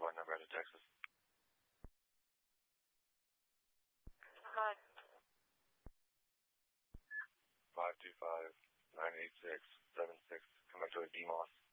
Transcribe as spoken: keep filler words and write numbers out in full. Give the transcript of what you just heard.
four, Nebraska, Texas. Hi. five two five, nine eight six, seven six. Come back to a D M O S.